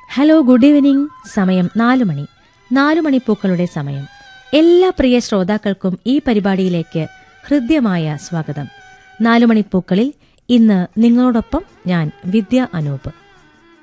Hello, good evening. സമയം 4 മണി. 4 മണിപ്പൂക്കളുടെ സമയം. എല്ലാ പ്രിയ ശ്രോതാക്കൾക്കും ഈ പരിപാടിയിലേക്ക് ഹൃദ്യമായ സ്വാഗതം. 4 മണിപ്പൂക്കളിൽ ഇന്ന് നിങ്ങളോടൊപ്പം ഞാൻ വിദ്യ അനൂപ്.